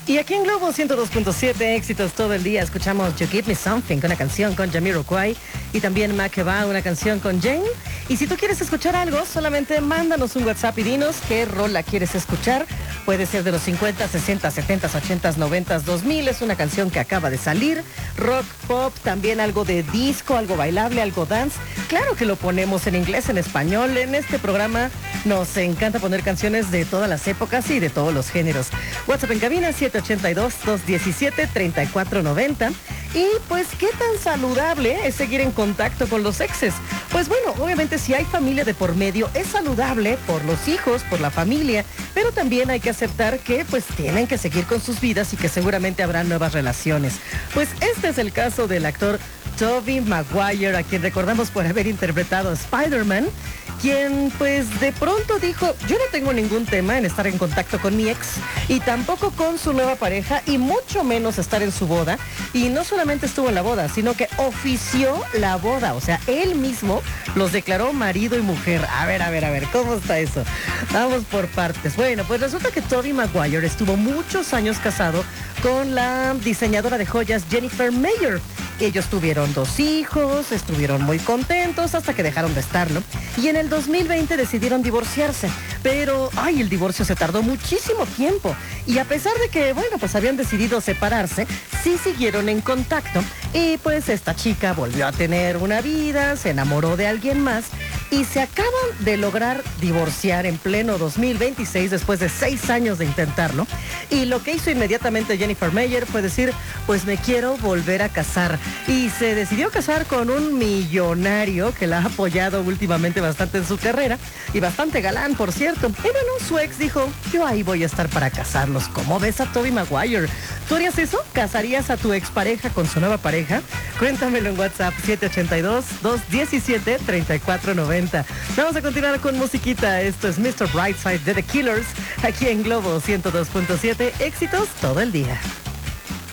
Y aquí en Globo 102.7, éxitos todo el día, escuchamos You Give Me Something, una canción con Jamiroquai, y también Makeba, una canción con Jane. Y si tú quieres escuchar algo, solamente mándanos un WhatsApp y dinos qué rola quieres escuchar. Puede ser de los 50, 60, 70, 80, 90, 2000, es una canción que acaba de salir. Rock, pop, también algo de disco, algo bailable, algo dance. Claro que lo ponemos en inglés, en español. En este programa nos encanta poner canciones de todas las épocas y de todos los géneros. WhatsApp en cabina 782-217-3490. Y pues, ¿qué tan saludable es seguir en contacto con los exes? Pues bueno, obviamente si hay familia de por medio, es saludable por los hijos, por la familia, pero también hay que aceptar que pues tienen que seguir con sus vidas y que seguramente habrá nuevas relaciones. Pues este es el caso del actor Tobey Maguire, a quien recordamos por haber interpretado a Spider-Man, quien pues de pronto dijo, yo no tengo ningún tema en estar en contacto con mi ex y tampoco con su nueva pareja y mucho menos estar en su boda. Y no solamente estuvo en la boda, sino que ofició la boda, o sea, él mismo los declaró marido y mujer. A ver, ¿cómo está eso? Vamos por partes. Bueno, pues resulta que Tobey Maguire estuvo muchos años casado con la diseñadora de joyas Jennifer Mayer. Ellos tuvieron 2 hijos, estuvieron muy contentos hasta que dejaron de estarlo. Y en el 2020 decidieron divorciarse. Pero, el divorcio se tardó muchísimo tiempo. Y a pesar de que, pues habían decidido separarse, sí siguieron en contacto. Y pues esta chica volvió a tener una vida, se enamoró de alguien más y se acaban de lograr divorciar en pleno 2026 después de 6 años de intentarlo. Y lo que hizo inmediatamente Jennifer Mayer fue decir, pues me quiero volver a casar. Y se decidió casar con un millonario que la ha apoyado últimamente bastante en su carrera y bastante galán, por cierto. Y bueno, su ex dijo, yo ahí voy a estar para casarlos. ¿Cómo ves a Tobey Maguire? ¿Tú harías eso? ¿Casarías a tu expareja con su nueva pareja? Cuéntamelo en WhatsApp 782-217-3490. Vamos a continuar con musiquita. Esto es Mr. Brightside de The Killers, aquí en Globo 102.7. Éxitos todo el día.